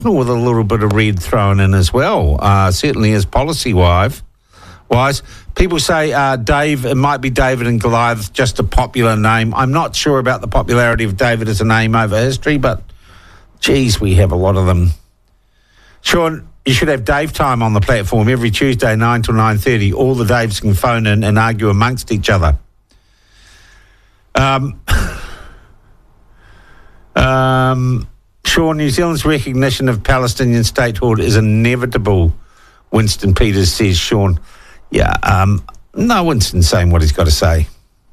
with a little bit of red thrown in as well, certainly as policy-wise. People say Dave, it might be David and Goliath, just a popular name. I'm not sure about the popularity of David as a name over history, but, geez, we have a lot of them. Sean, you should have Dave time on the platform every Tuesday, 9 till 9:30. All the Daves can phone in and argue amongst each other. Sean, New Zealand's recognition of Palestinian statehood is inevitable, Winston Peters says, Sean. Yeah, no, Winston's saying what he's got to say.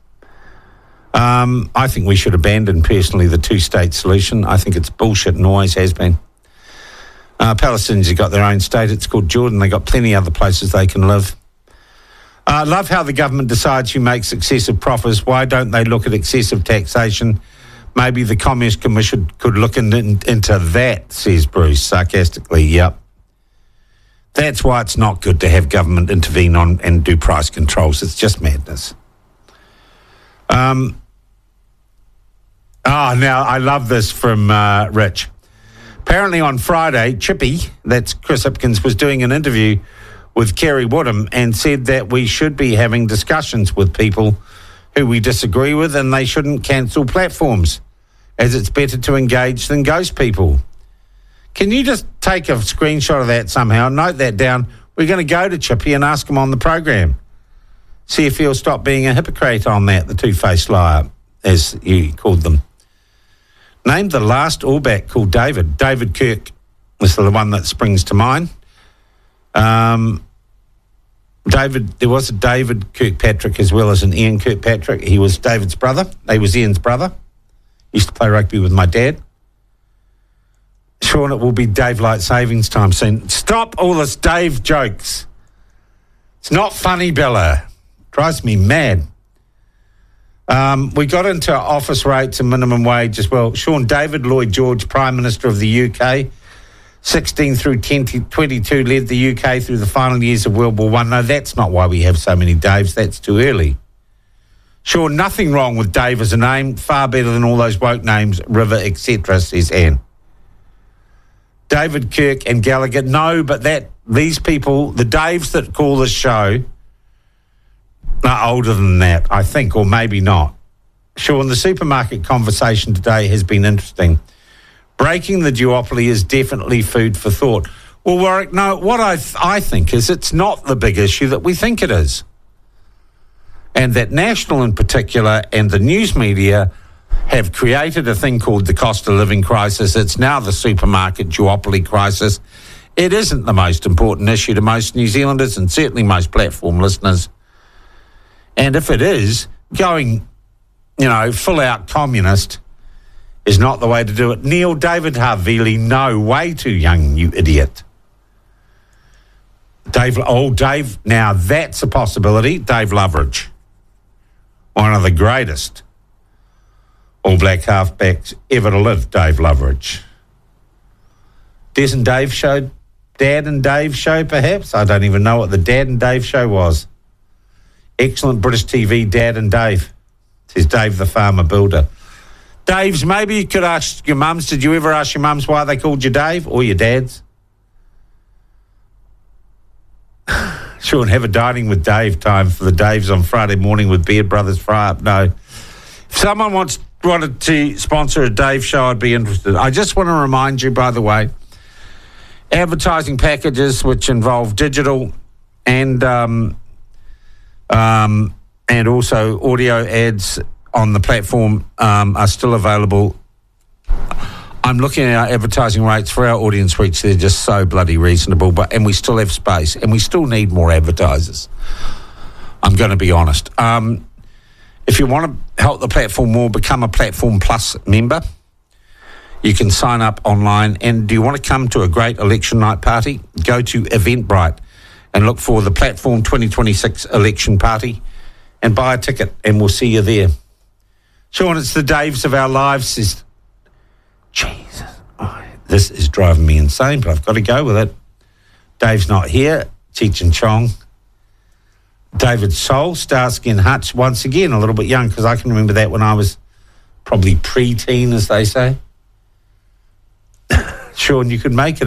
I think we should abandon, personally, the two-state solution. I think it's bullshit and always has been. Palestinians have got their own state. It's called Jordan. They've got plenty of other places they can live. I love how the government decides who makes excessive profits. Why don't they look at excessive taxation? Maybe the Commerce Commission could look into that, says Bruce sarcastically. Yep. That's why it's not good to have government intervene on and do price controls. It's just madness. Now I love this from Rich. Apparently on Friday, Chippy, that's Chris Hipkins, was doing an interview with Kerry Woodham and said that we should be having discussions with people who we disagree with and they shouldn't cancel platforms, as it's better to engage than ghost people. Can you just take a screenshot of that somehow, note that down? We're going to go to Chippy and ask him on the program. See if he'll stop being a hypocrite on that, the two-faced liar, as you called them. Named the last All Black called David. David Kirk is the one that springs to mind. There was a David Kirkpatrick as well as an Ian Kirkpatrick. He was David's brother. He was Ian's brother. Used to play rugby with my dad. Sean, it will be Dave Light Savings time soon. Stop all this Dave jokes. It's not funny, Bella. Drives me mad. We got into office rates and minimum wage as well. Sean, David Lloyd George, Prime Minister of the UK, 16 through 22, led the UK through the final years of World War I. No, that's not why we have so many Daves. That's too early. Sure, nothing wrong with Dave as a name. Far better than all those woke names, River, etc., says Anne. David Kirk and Gallagher. No, but these people, the Daves that call this show, are older than that, I think, or maybe not. Sure, and the supermarket conversation today has been interesting. Breaking the duopoly is definitely food for thought. Well, Warwick, no, what I think is it's not the big issue that we think it is. And that National in particular and the news media have created a thing called the cost of living crisis. It's now the supermarket duopoly crisis. It isn't the most important issue to most New Zealanders and certainly most platform listeners. And if it is, going, full out communist is not the way to do it. Neil David Havili, no, way too young, you idiot. Dave, now that's a possibility. Dave Loveridge, one of the greatest All Black halfbacks ever to live, Dave Loveridge. Des and Dave show, Dad and Dave show perhaps? I don't even know what the Dad and Dave show was. Excellent British TV, Dad and Dave, says Dave the Farmer Builder. Daves, maybe you could ask your mums. Did you ever ask your mums why they called you Dave or your dads? Sure, and have a dining with Dave time for the Daves on Friday morning with Beard Brothers Fry Up. No. If someone wanted to sponsor a Dave show, I'd be interested. I just want to remind you, by the way, advertising packages which involve digital and also audio ads on the platform are still available. I'm looking at our advertising rates for our audience reach. They're just so bloody reasonable, and we still have space, and we still need more advertisers. I'm going to be honest. If you want to help the platform more, become a Platform Plus member. You can sign up online. And do you want to come to a great election night party? Go to Eventbrite and look for the Platform 2026 election party and buy a ticket, and we'll see you there. Sean, it's the Daves of our lives. Says, Jesus, this is driving me insane, but I've got to go with it. Dave's not here. Cheech and Chong. David Soul, Starsky and Hutch, once again, a little bit young, because I can remember that when I was probably pre-teen, as they say. Sean, you could make it